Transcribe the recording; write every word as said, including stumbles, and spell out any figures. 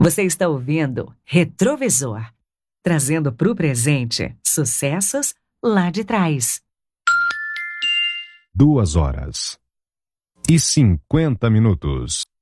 Você está ouvindo Retrovisor, trazendo para o presente sucessos lá de trás. Duas horas e cinquenta minutos.